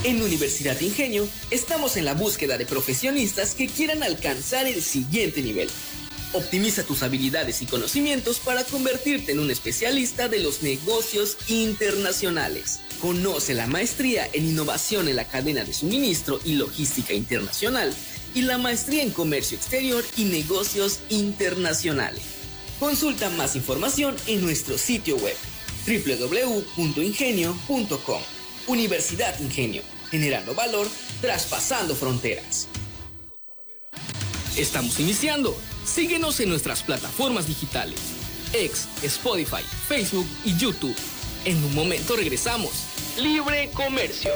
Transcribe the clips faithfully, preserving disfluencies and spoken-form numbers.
En Universidad Ingenio estamos en la búsqueda de profesionistas que quieran alcanzar el siguiente nivel. Optimiza tus habilidades y conocimientos para convertirte en un especialista de los negocios internacionales. Conoce la maestría en innovación en la cadena de suministro y logística internacional y la maestría en comercio exterior y negocios internacionales. Consulta más información en nuestro sitio web doble u doble u doble u punto ingenio punto com. Universidad Ingenio, generando valor, traspasando fronteras. Estamos iniciando. Síguenos en nuestras plataformas digitales, X, Spotify, Facebook y YouTube. En un momento regresamos. Libre Comercio.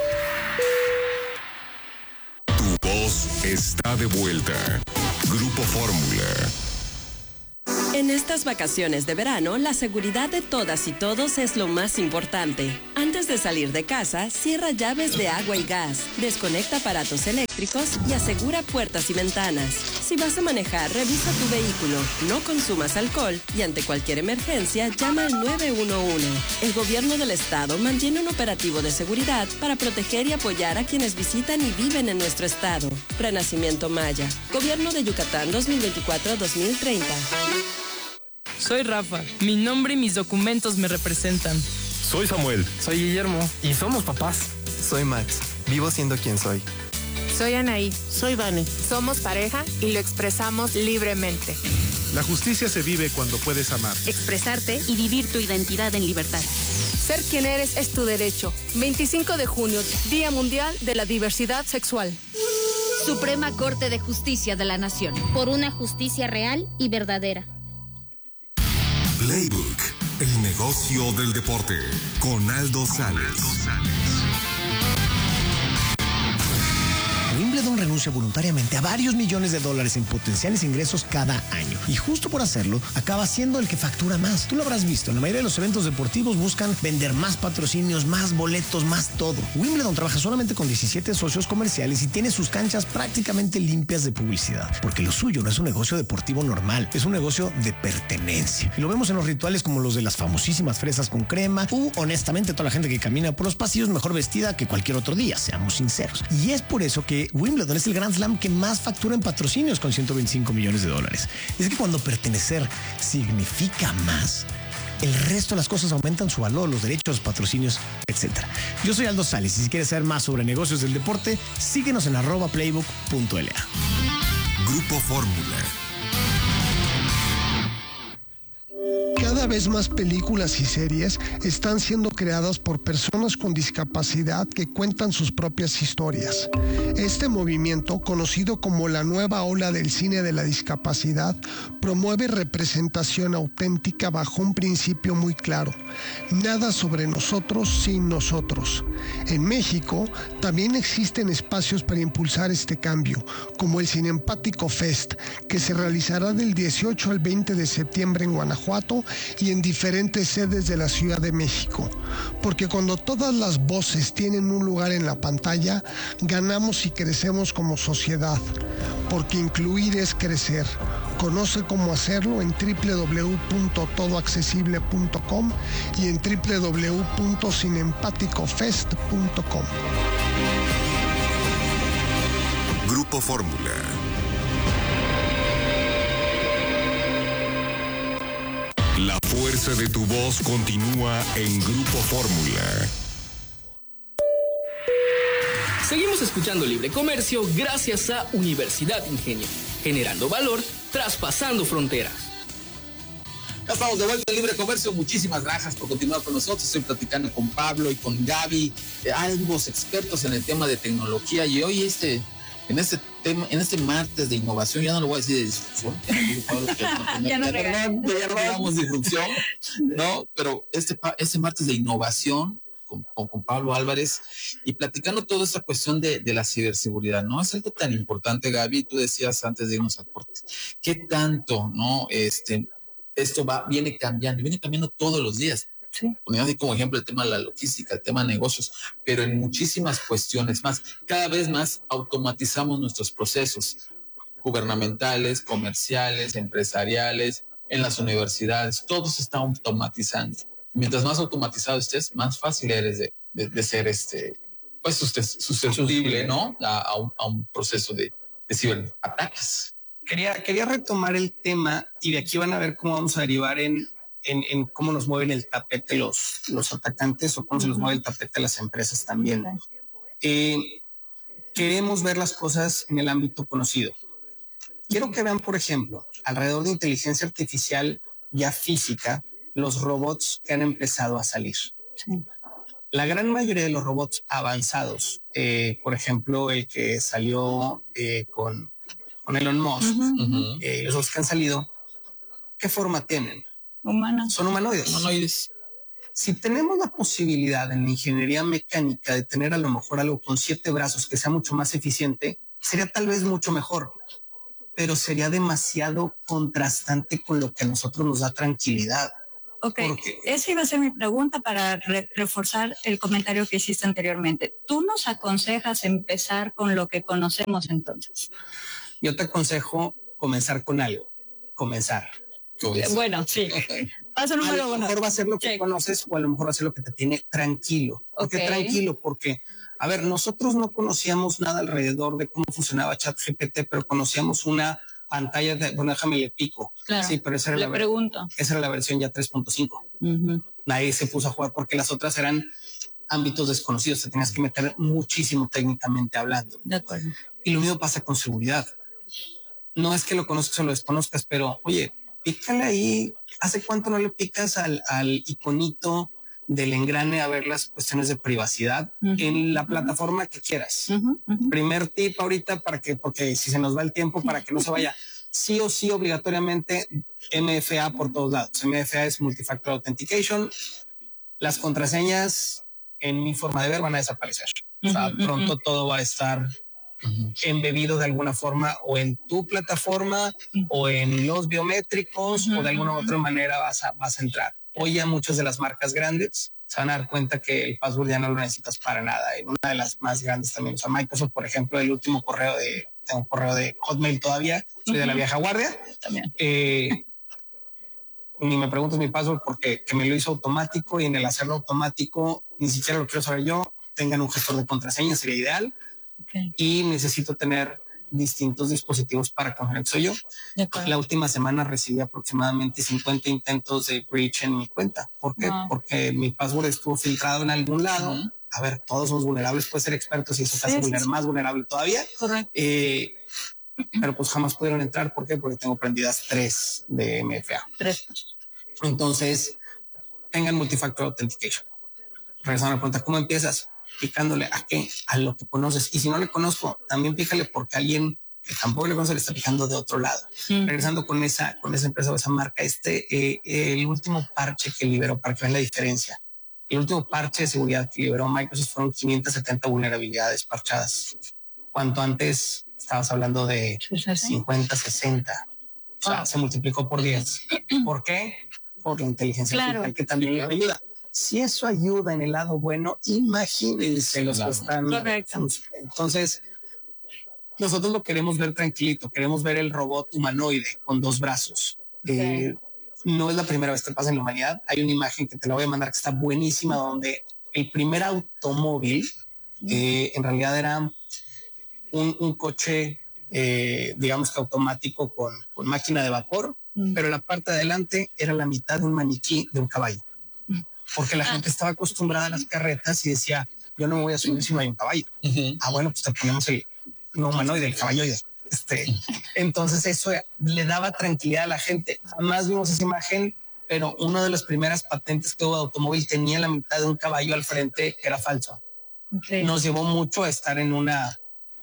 Tu voz está de vuelta. Grupo Fórmula. En estas vacaciones de verano, la seguridad de todas y todos es lo más importante. Antes de salir de casa, cierra llaves de agua y gas, desconecta aparatos eléctricos y asegura puertas y ventanas. Si vas a manejar, revisa tu vehículo, no consumas alcohol y ante cualquier emergencia, llama al nueve uno uno. El gobierno del estado mantiene un operativo de seguridad para proteger y apoyar a quienes visitan y viven en nuestro estado. Renacimiento Maya. Gobierno de Yucatán dos mil veinticuatro a dos mil treinta. Soy Rafa. Mi nombre y mis documentos me representan. Soy Samuel. Soy Guillermo. Y somos papás. Soy Max. Vivo siendo quien soy. Soy Anaí. Soy Vane. Somos pareja y lo expresamos libremente. La justicia se vive cuando puedes amar, expresarte y vivir tu identidad en libertad. Ser quien eres es tu derecho. veinticinco de junio, Día Mundial de la Diversidad Sexual. Suprema Corte de Justicia de la Nación. Por una justicia real y verdadera. Playbook, el negocio del deporte, con Aldo Sales. Wimbledon renuncia voluntariamente a varios millones de dólares en potenciales ingresos cada año. Y justo por hacerlo, acaba siendo el que factura más. Tú lo habrás visto, en la mayoría de los eventos deportivos buscan vender más patrocinios, más boletos, más todo. Wimbledon trabaja solamente con diecisiete socios comerciales y tiene sus canchas prácticamente limpias de publicidad. Porque lo suyo no es un negocio deportivo normal, es un negocio de pertenencia. Y lo vemos en los rituales como los de las famosísimas fresas con crema u, honestamente, toda la gente que camina por los pasillos mejor vestida que cualquier otro día, seamos sinceros. Y es por eso que Wimbledon es el Grand Slam que más factura en patrocinios con ciento veinticinco millones de dólares. Es que cuando pertenecer significa más, el resto de las cosas aumentan su valor, los derechos, los patrocinios, etcétera. Yo soy Aldo Sales y si quieres saber más sobre negocios del deporte, síguenos en arroba playbook punto l a. Grupo Fórmula. Cada vez más películas y series están siendo creadas por personas con discapacidad que cuentan sus propias historias. Este movimiento, conocido como la nueva ola del cine de la discapacidad, promueve representación auténtica bajo un principio muy claro: nada sobre nosotros sin nosotros. En México también existen espacios para impulsar este cambio, como el Cinempático Fest, que se realizará del dieciocho al veinte de septiembre en Guanajuato y en diferentes sedes de la Ciudad de México. Porque cuando todas las voces tienen un lugar en la pantalla, ganamos y crecemos como sociedad. Porque incluir es crecer. Conoce cómo hacerlo en doble u doble u doble u punto todo accesible punto com y en doble u doble u doble u punto cinempático fest punto com. Grupo Fórmula. La fuerza de tu voz continúa en Grupo Fórmula. Seguimos escuchando Libre Comercio gracias a Universidad Ingenio, generando valor, traspasando fronteras. Ya estamos de vuelta en Libre Comercio. Muchísimas gracias por continuar con nosotros. Estoy platicando con Pablo y con Gaby, eh, ambos expertos en el tema de tecnología. Y hoy este, en este tema, en este martes de innovación, ya no lo voy a decir de disrupción. Ya no hablamos de disrupción, ¿no? Pero este, este martes de innovación con, con, con Pablo Álvarez y platicando toda esta cuestión de, de la ciberseguridad, ¿no? Es algo tan importante, Gaby. Tú decías antes de irnos a corte, ¿qué tanto, no? Este, esto va, viene cambiando, viene cambiando todos los días. Sí. Poniendo así como ejemplo el tema de la logística, el tema de negocios, pero en muchísimas cuestiones más. Cada vez más automatizamos nuestros procesos gubernamentales, comerciales, empresariales, en las universidades. Todo se está automatizando. Mientras más automatizado estés, más fácil eres de, de, de ser este pues susceptible, ¿no? A, a, un, a un proceso de, de ciberataques. Quería, quería retomar el tema y de aquí van a ver cómo vamos a derivar en, en, en cómo nos mueven el tapete los, los atacantes o cómo se nos mueve el tapete las empresas también. Eh, queremos ver las cosas en el ámbito conocido. Quiero que vean, por ejemplo, alrededor de inteligencia artificial ya física, los robots que han empezado a salir. Sí. La gran mayoría de los robots avanzados, eh, por ejemplo, el que salió eh, con, con Elon Musk, uh-huh. eh, los que han salido, ¿qué forma tienen? Humanas. Son humanoides. Humanoides. Si tenemos la posibilidad en la ingeniería mecánica de tener a lo mejor algo con siete brazos que sea mucho más eficiente, sería tal vez mucho mejor, pero sería demasiado contrastante con lo que a nosotros nos da tranquilidad. Ok, porque esa iba a ser mi pregunta para re- reforzar el comentario que hiciste anteriormente. ¿Tú nos aconsejas empezar con lo que conocemos entonces? Yo te aconsejo comenzar con algo. Comenzar. Bueno, sí. Paso número uno. A lo mejor va a ser lo que sí. conoces o a lo mejor va a ser lo que te tiene tranquilo. ¿Por qué okay. tranquilo? Porque, a ver, nosotros no conocíamos nada alrededor de cómo funcionaba ChatGPT, pero conocíamos una pantalla de, bueno, déjame le pico. Claro, sí, pero esa era, le la, pregunto. esa era la versión ya tres punto cinco. Uh-huh. Nadie se puso a jugar porque las otras eran ámbitos desconocidos. Te tenías que meter muchísimo técnicamente hablando. De acuerdo. Y lo mismo pasa con seguridad. No es que lo conozcas o lo desconozcas, pero oye, pícale ahí. ¿Hace cuánto no le picas al, al iconito del engrane a ver las cuestiones de privacidad uh-huh. en la plataforma que quieras? Uh-huh. Uh-huh. Primer tip ahorita para que, porque si se nos va el tiempo, para que no se vaya, sí o sí obligatoriamente M F A por todos lados. M F A es Multifactor Authentication. Las contraseñas en mi forma de ver van a desaparecer. Uh-huh. O sea, pronto uh-huh. todo va a estar uh-huh. embebido de alguna forma o en tu plataforma uh-huh. o en los biométricos uh-huh. o de alguna u otra manera vas a, vas a entrar. Hoy ya muchas de las marcas grandes se van a dar cuenta que el password ya no lo necesitas para nada. En una de las más grandes también, o sea, Microsoft, por ejemplo, el último correo de, tengo un correo de Hotmail todavía, soy uh-huh. de la vieja guardia. También. Eh, ni me preguntes mi password porque que me lo hizo automático y en el hacerlo automático ni siquiera lo quiero saber yo. Tengan un gestor de contraseña, sería ideal. Okay. Y necesito tener distintos dispositivos para confirmar que soy yo. La última semana recibí aproximadamente cincuenta intentos de breach en mi cuenta. ¿Por qué? Wow. Porque mi password estuvo filtrado en algún lado. Uh-huh. A ver, todos somos vulnerables, puede ser expertos y eso te hace sí, vulner- sí. más vulnerable todavía. Correcto. Eh, pero pues jamás pudieron entrar. ¿Por qué? Porque tengo prendidas tres de M F A. Tres. Entonces, tengan Multifactor Authentication. Regresando a la pregunta, ¿cómo empiezas? Picándole a qué, a lo que conoces. Y si no le conozco, también pícale porque alguien que tampoco le conoce le está picando de otro lado. Mm. Regresando con esa, con esa empresa o esa marca, este, eh, el último parche que liberó, para que vean la diferencia, el último parche de seguridad que liberó Microsoft fueron quinientas setenta vulnerabilidades parchadas. Cuanto antes estabas hablando de cincuenta, sesenta. O sea, oh. se multiplicó por diez. ¿Por qué? Por la inteligencia claro. artificial que también le ayuda. Si eso ayuda en el lado bueno, imagínense los que están. Correcto. Entonces, nosotros lo queremos ver tranquilito, queremos ver el robot humanoide con dos brazos. Okay. Eh, no es la primera vez que pasa en la humanidad. Hay una imagen que te la voy a mandar que está buenísima, donde el primer automóvil eh, en realidad era un, un coche, eh, digamos que automático con, con máquina de vapor, mm. pero la parte de adelante era la mitad de un maniquí de un caballo. Porque la gente estaba acostumbrada a las carretas y decía, yo no me voy a subir si no hay un caballo. Uh-huh. Ah, bueno, pues te ponemos el no humanoide, el caballoide. Este, entonces eso le daba tranquilidad a la gente. Jamás vimos esa imagen, pero una de las primeras patentes que hubo de automóvil tenía la mitad de un caballo al frente que era falso. Okay. Nos llevó mucho a estar en una,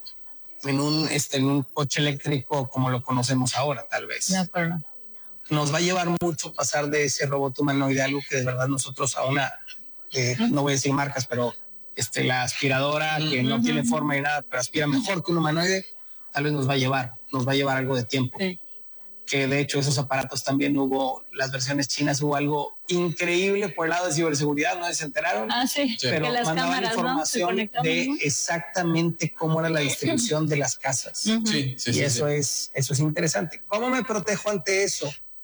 en un, este, en un coche eléctrico como lo conocemos ahora, tal vez. De acuerdo. Nos va a llevar mucho pasar de ese robot humanoide a algo que de verdad nosotros a una, eh, uh-huh. no voy a decir marcas, pero este, la aspiradora uh-huh. que no uh-huh. tiene forma ni nada, pero aspira mejor que un humanoide, tal vez nos va a llevar, nos va a llevar algo de tiempo. Sí. Que de hecho esos aparatos también hubo, las versiones chinas hubo algo increíble por el lado de ciberseguridad, ¿no se enteraron? Ah, sí, pero que las mandaban cámaras, información ¿no? de exactamente cómo era la distribución de las casas. Uh-huh. Sí, sí, y sí, eso sí. es, eso es interesante. ¿Cómo me protejo ante eso?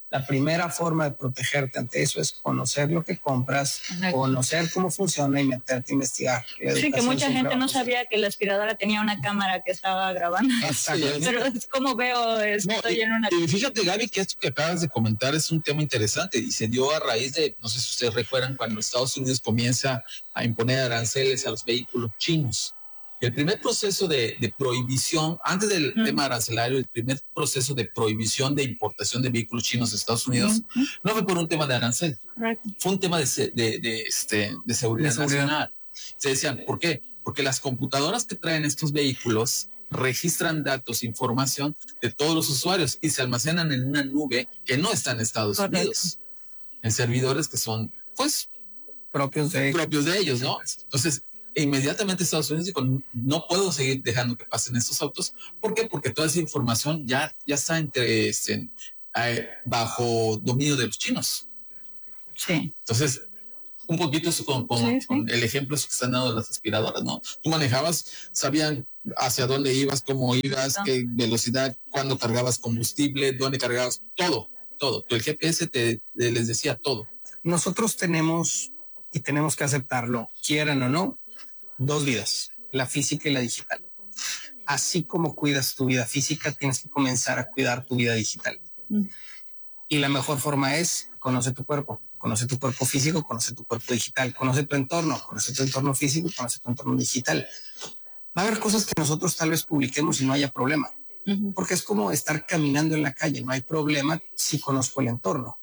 La primera forma de protegerte ante eso es conocer lo que compras, Ajá. conocer cómo funciona y meterte a investigar. Sí, que mucha gente no sabía que la aspiradora tenía una cámara que estaba grabando. Exactamente. Pero es como veo, estoy no, y, en una... Y fíjate, Gaby, que esto que acabas de comentar es un tema interesante y se dio a raíz de, no sé si ustedes recuerdan, cuando Estados Unidos comienza a imponer aranceles a los vehículos chinos. El primer proceso de, de prohibición, antes del uh-huh. tema arancelario, el primer proceso de prohibición de importación de vehículos chinos a Estados Unidos, uh-huh. no fue por un tema de arancel, right. fue un tema de, de, de, este, de seguridad, de seguridad nacional. Se decían, ¿por qué? Porque las computadoras que traen estos vehículos registran datos, información de todos los usuarios y se almacenan en una nube que no está en Estados Correcto. Unidos, en servidores que son, pues, propios de, propios de ellos, ¿no? Entonces, inmediatamente Estados Unidos dijo, no puedo seguir dejando que pasen estos autos. ¿Por qué? Porque toda esa información ya, ya está entre, este, eh, bajo dominio de los chinos. Sí. Entonces, un poquito eso con, con, sí, sí. con el ejemplo eso que están dando las aspiradoras, ¿no? Tú manejabas, sabían hacia dónde ibas, cómo ibas, no. qué velocidad, cuándo cargabas combustible, dónde cargabas, todo, todo. El G P S te, te les decía todo. Nosotros tenemos, y tenemos que aceptarlo, quieran o no, dos vidas, la física y la digital. Así como cuidas tu vida física, tienes que comenzar a cuidar tu vida digital. Mm. Y la mejor forma es conoce tu cuerpo, conoce tu cuerpo físico, conoce tu cuerpo digital, conoce tu entorno, conoce tu entorno físico, conoce tu entorno digital. Va a haber cosas que nosotros tal vez publiquemos y no haya problema, uh-huh. porque es como estar caminando en la calle, no hay problema si conozco el entorno,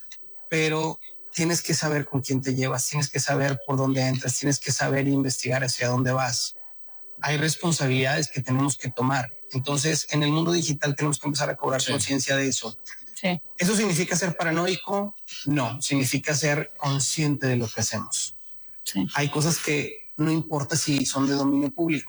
pero tienes que saber con quién te llevas, tienes que saber por dónde entras, tienes que saber investigar hacia dónde vas. Hay responsabilidades que tenemos que tomar. Entonces, en el mundo digital tenemos que empezar a cobrar sí. conciencia de eso. Sí. ¿Eso significa ser paranoico? No, significa ser consciente de lo que hacemos. Sí. Hay cosas que no importa si son de dominio público.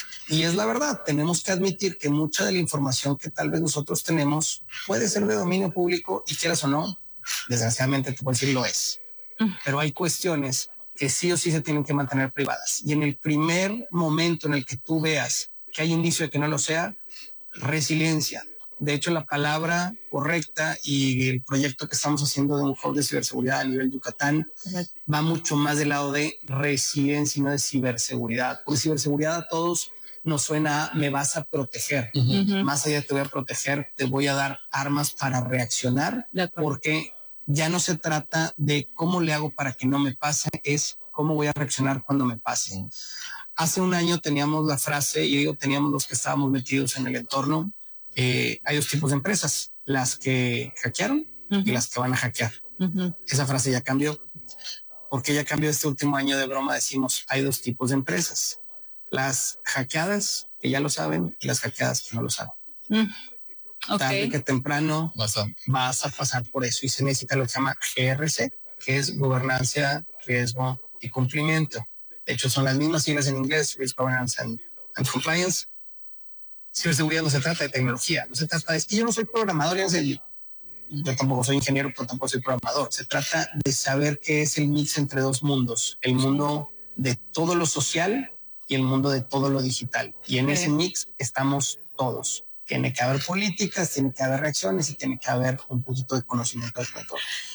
Y es la verdad, tenemos que admitir que mucha de la información que tal vez nosotros tenemos puede ser de dominio público y quieras o no, desgraciadamente te puedo decir lo es, pero hay cuestiones que sí o sí se tienen que mantener privadas y en el primer momento en el que tú veas que hay indicio de que no lo sea, resiliencia. De hecho, la palabra correcta y el proyecto que estamos haciendo de un hub de ciberseguridad a nivel Yucatán va mucho más del lado de resiliencia y no de ciberseguridad. Por ciberseguridad a todos nos suena a, me vas a proteger. Uh-huh. Más allá de te voy a proteger, te voy a dar armas para reaccionar, porque ya no se trata de cómo le hago para que no me pase, es cómo voy a reaccionar cuando me pase. Hace un año teníamos la frase, y digo teníamos los que estábamos metidos en el entorno, eh, hay dos tipos de empresas, las que hackearon uh-huh. y las que van a hackear. Uh-huh. Esa frase ya cambió. Porque ya cambió este último año de broma, decimos, hay dos tipos de empresas. Las hackeadas, que ya lo saben, y las hackeadas que no lo saben. Mm, okay. Tarde que temprano vas a, vas a pasar por eso y se necesita lo que se llama G R C, que es Gobernanza, Riesgo y Cumplimiento. De hecho, son las mismas siglas en inglés, Risk Governance and, and Compliance. Ciberseguridad no se trata de tecnología, no se trata de... Y yo no soy programador, yo, no sé, yo tampoco soy ingeniero, pero tampoco soy programador. Se trata de saber qué es el mix entre dos mundos, el mundo de todo lo social y el mundo de todo lo digital. Y en ese mix estamos todos. Tiene que haber políticas, tiene que haber reacciones y tiene que haber un poquito de conocimiento de todo.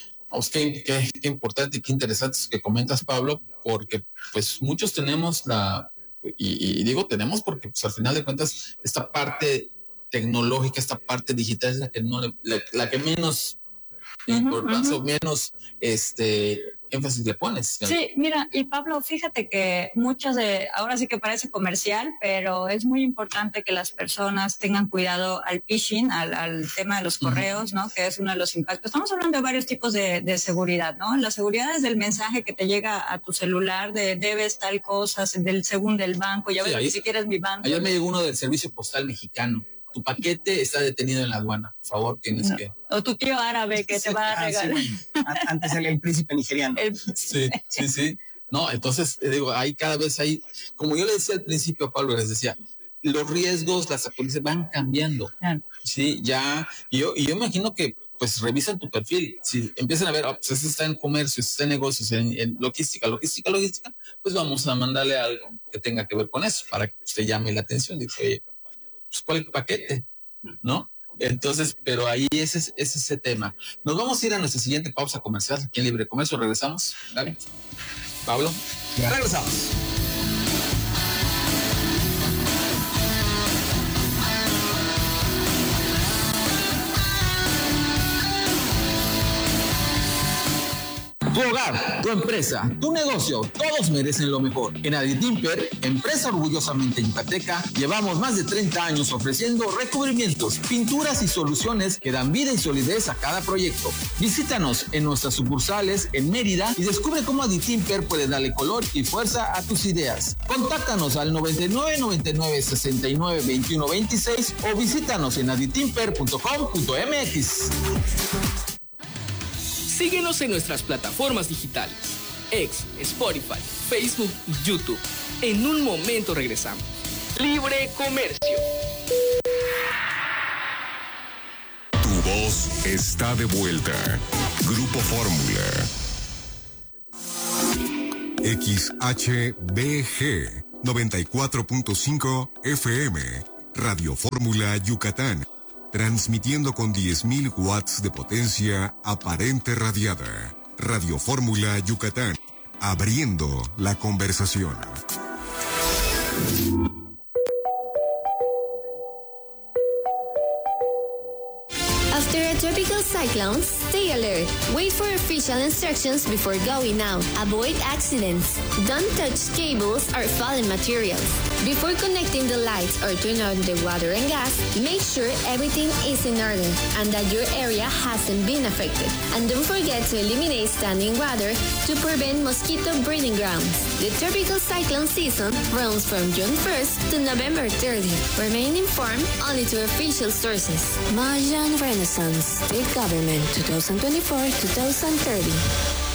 Qué, qué, qué importante y qué interesante es que comentas, Pablo, porque pues muchos tenemos la, y, y digo tenemos porque pues, al final de cuentas esta parte tecnológica, esta parte digital es la que, no, la, la que menos uh-huh, importancia uh-huh. o menos este énfasis le pones. Sí, mira, y Pablo, fíjate que muchos de, ahora sí que parece comercial, pero es muy importante que las personas tengan cuidado al phishing, al, al tema de los correos, ¿no? Que es uno de los impactos. Estamos hablando de varios tipos de, de seguridad, ¿no? La seguridad es del mensaje que te llega a tu celular de debes tal cosa, del según del banco, ya sí, ves, ahí, ni siquiera es mi banco. Ayer me llegó uno del Servicio Postal Mexicano. Tu paquete está detenido en la aduana, por favor, tienes no. que... O tu tío árabe que sí, te va a regalar. Sí, antes era el príncipe nigeriano. El... Sí, sí, sí. No, entonces, digo, hay cada vez hay... Como yo le decía al principio a Pablo, les decía, los riesgos, las apuestas van cambiando. Claro. Sí, ya... Y yo, y yo imagino que, pues, revisan tu perfil. Si empiezan a ver, oh, pues, este está en comercio, este está en negocios, en, en logística, logística, logística, pues vamos a mandarle algo que tenga que ver con eso, para que usted llame la atención. Dice, oye, pues, ¿cuál es el paquete? ¿No? Entonces, pero ahí ese es ese, ese tema. Nos vamos a ir a nuestra siguiente pausa comercial aquí en Libre Comercio. Regresamos. Gaby, Pablo, ya. Regresamos. Tu hogar, tu empresa, tu negocio, todos merecen lo mejor. En Aditimper, empresa orgullosamente yucateca, llevamos más de treinta años ofreciendo recubrimientos, pinturas y soluciones que dan vida y solidez a cada proyecto. Visítanos en nuestras sucursales en Mérida y descubre cómo Aditimper puede darle color y fuerza a tus ideas. Contáctanos al noventa y nueve, noventa y nueve, sesenta y nueve, veintiuno, veintiséis o visítanos en aditimper punto com punto m x. Síguenos en nuestras plataformas digitales, X, Spotify, Facebook y YouTube. En un momento regresamos. Libre Comercio. Tu voz está de vuelta. Grupo Fórmula. X H B G noventa y cuatro punto cinco F M. Radio Fórmula Yucatán. Transmitiendo con diez mil watts de potencia aparente radiada. Radio Fórmula Yucatán. Abriendo la conversación. After a tropical cyclone, stay alert. Wait for official instructions before going out. Avoid accidents. Don't touch cables or fallen materials. Before connecting the lights or turn on the water and gas, make sure everything is in order and that your area hasn't been affected. And don't forget to eliminate standing water to prevent mosquito breeding grounds. The tropical cyclone season runs from June first to November thirtieth. Remain informed only to official sources. Mayan Renaissance, State Government, twenty twenty-four to twenty thirty.